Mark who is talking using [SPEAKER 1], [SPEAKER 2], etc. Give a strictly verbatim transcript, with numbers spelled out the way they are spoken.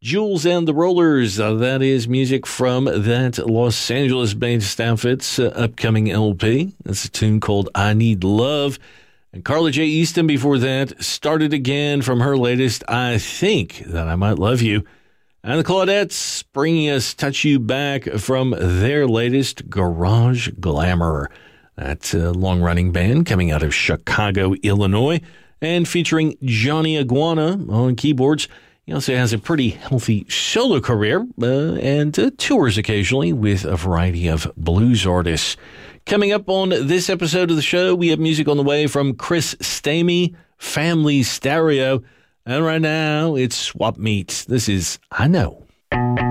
[SPEAKER 1] Jules and the Rollers. Uh, that is music from that Los Angeles-based outfit's uh, upcoming L P. That's a tune called I Need Love. And Carla J. Easton before that started again from her latest I Think That I Might Love You. And the Claudettes bringing us Touch You Back from their latest Garage Glamour. That's a long-running band coming out of Chicago, Illinois, and featuring Johnny Iguana on keyboards. He also has a pretty healthy solo career uh, and uh, tours occasionally with a variety of blues artists. Coming up on this episode of the show, we have music on the way from Chris Stamey, Family Stereo. And right now, it's Swap Meet. This is I Know.